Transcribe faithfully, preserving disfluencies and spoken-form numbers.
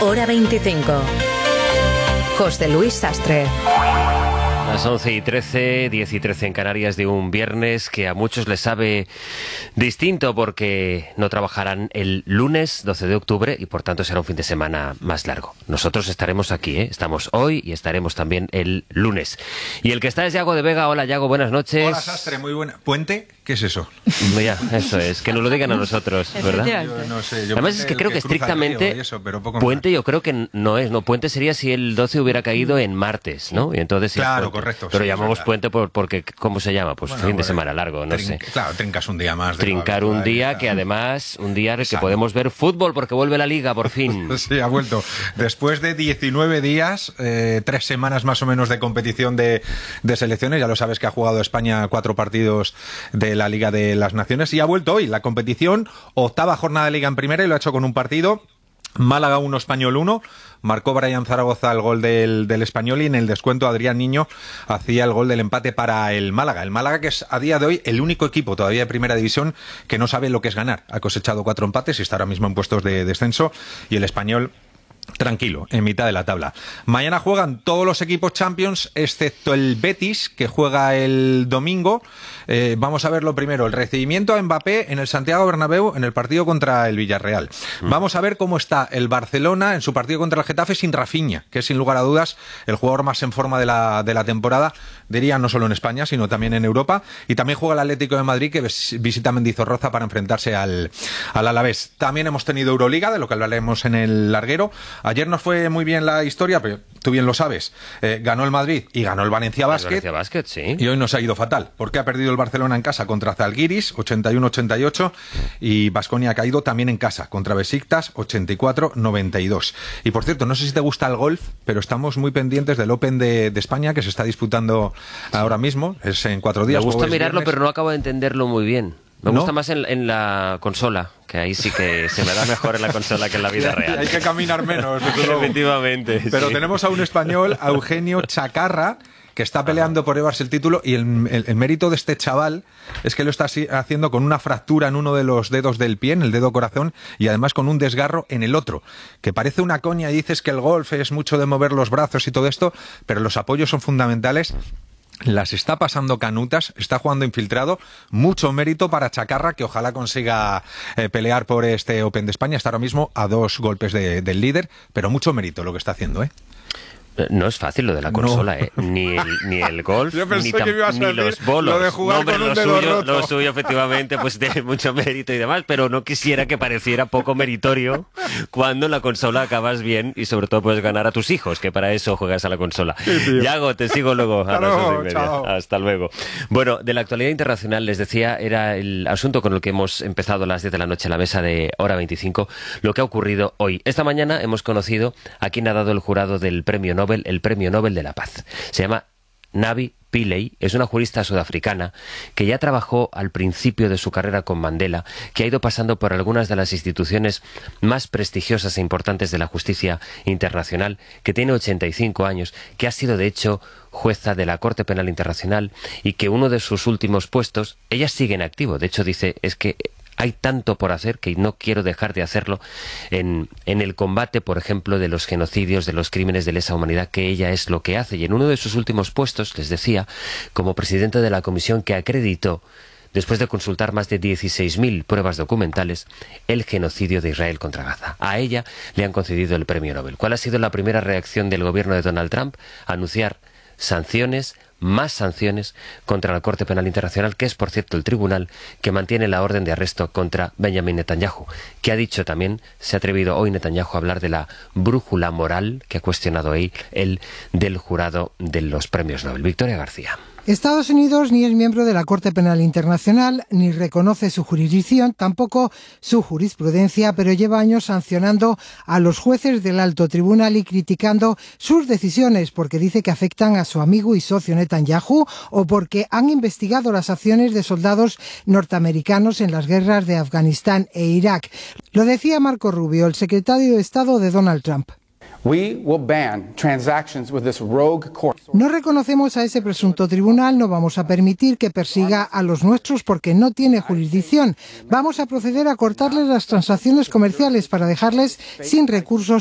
Hora veinticinco. José Luis Sastre. Las once y trece, diez y trece en Canarias de un viernes que a muchos les sabe distinto porque no trabajarán el lunes doce de octubre y por tanto será un fin de semana más largo. Nosotros estaremos aquí, ¿eh? Estamos hoy y estaremos también el lunes. Y el que está es Yago de Vega. Hola Yago, buenas noches. Hola Sastre, muy buena. ¿Puente? ¿Qué es eso? Ya, eso es, que nos lo digan a nosotros, ¿verdad? Yo no sé, yo Además es que creo que, que estrictamente eso, pero poco puente más. Yo creo que no es, no, puente sería si el doce hubiera caído en martes, ¿no? Y entonces sí, claro, puente. Correcto. Pero sí, llamamos puente por, porque, ¿cómo se llama? Pues bueno, fin de pues, semana largo, no trin- sé. Claro, trincas un día más. De Trincar un día está. que además, un día que Sano. podemos ver fútbol porque vuelve la Liga por fin. Sí, ha vuelto. Después de diecinueve días, eh, tres semanas más o menos de competición de, de selecciones, ya lo sabes que ha jugado España cuatro partidos de la Liga de las Naciones y ha vuelto hoy la competición, octava jornada de Liga en primera y lo ha hecho con un partido. Málaga uno, Español uno, marcó Brian Zaragoza el gol del, del Español y en el descuento Adrián Niño hacía el gol del empate para el Málaga. El Málaga que es a día de hoy el único equipo todavía de primera división que no sabe lo que es ganar. Ha cosechado cuatro empates y está ahora mismo en puestos de descenso y el Español tranquilo, en mitad de la tabla. Mañana juegan todos los equipos Champions, excepto el Betis, que juega el domingo. Eh, vamos a ver lo primero, el recibimiento a Mbappé en el Santiago Bernabéu en el partido contra el Villarreal. Mm. Vamos a ver cómo está el Barcelona en su partido contra el Getafe sin Rafinha, que es sin lugar a dudas el jugador más en forma de la, de la temporada, diría no solo en España, sino también en Europa. Y también juega el Atlético de Madrid, que visita Mendizorroza para enfrentarse al, al Alavés. También hemos tenido Euroliga, de lo que hablaremos en el larguero. Ayer nos fue muy bien la historia, pero tú bien lo sabes. Eh, ganó el Madrid y ganó el Valencia Basket. El Valencia Basket, sí. Y hoy nos ha ido fatal, porque ha perdido el Barcelona en casa contra Zalgiris, ochenta y uno ochenta y ocho, y Baskonia ha caído también en casa contra Besiktas, ochenta y cuatro noventa y dos. Y por cierto, no sé si te gusta el golf, pero estamos muy pendientes del Open de, de España, que se está disputando ahora mismo, es en cuatro días. Me gusta mirarlo, viernes. pero no acabo de entenderlo muy bien. Me ¿No? gusta más en, en la consola, que ahí sí que se me da mejor en la consola que en la vida real. Hay que caminar menos, desde luego. Efectivamente. Pero sí. tenemos a un español, a Eugenio Chacarra, que está peleando por llevarse el título, y el, el, el mérito de este chaval es que lo está haciendo con una fractura en uno de los dedos del pie, en el dedo corazón, y además con un desgarro en el otro, que parece una coña y dices que el golf es mucho de mover los brazos y todo esto, pero los apoyos son fundamentales. Las está pasando canutas, está jugando infiltrado, mucho mérito para Chacarra, que ojalá consiga eh, pelear por este Open de España. Está ahora mismo a dos golpes de, del líder, pero mucho mérito lo que está haciendo, ¿eh? No es fácil lo de la consola, no. ¿eh? Ni el, ni el golf, Yo pensé ni, tam, que me ibas a ni decir los bolos. lo de jugar no, hombre, con un lo, dedo suyo, roto. lo suyo, efectivamente, pues tiene mucho mérito y demás, pero no quisiera que pareciera poco meritorio cuando en la consola acabas bien y sobre todo puedes ganar a tus hijos, que para eso juegas a la consola. Sí, Yago, te sigo luego a las once y media. Chao. Hasta luego. Bueno, de la actualidad internacional, les decía, era el asunto con el que hemos empezado a las diez de la noche en la mesa de Hora veinticinco, lo que ha ocurrido hoy. Esta mañana hemos conocido a quien ha dado el jurado del Premio Nobel, el Premio Nobel de la Paz. Se llama Navi Pillay, es una jurista sudafricana que ya trabajó al principio de su carrera con Mandela, que ha ido pasando por algunas de las instituciones más prestigiosas e importantes de la justicia internacional, que tiene ochenta y cinco años, que ha sido de hecho jueza de la Corte Penal Internacional y que uno de sus últimos puestos, ella sigue en activo, de hecho dice, es que hay tanto por hacer que no quiero dejar de hacerlo en, en el combate, por ejemplo, de los genocidios, de los crímenes de lesa humanidad, que ella es lo que hace. Y en uno de sus últimos puestos, les decía, como presidente de la comisión que acreditó, después de consultar más de dieciséis mil pruebas documentales, el genocidio de Israel contra Gaza. A ella le han concedido el premio Nobel. ¿Cuál ha sido la primera reacción del gobierno de Donald Trump? Anunciar sanciones, más sanciones contra la Corte Penal Internacional, que es, por cierto, el tribunal que mantiene la orden de arresto contra Benjamin Netanyahu, que ha dicho también, se ha atrevido hoy Netanyahu a hablar de la brújula moral que ha cuestionado él, él del jurado de los premios Nobel. Victoria García. Estados Unidos ni es miembro de la Corte Penal Internacional, ni reconoce su jurisdicción, tampoco su jurisprudencia, pero lleva años sancionando a los jueces del alto tribunal y criticando sus decisiones porque dice que afectan a su amigo y socio Netanyahu o porque han investigado las acciones de soldados norteamericanos en las guerras de Afganistán e Irak. Lo decía Marco Rubio, el secretario de Estado de Donald Trump. No reconocemos a ese presunto tribunal, no vamos a permitir que persiga a los nuestros porque no tiene jurisdicción. Vamos a proceder a cortarles las transacciones comerciales para dejarles sin recursos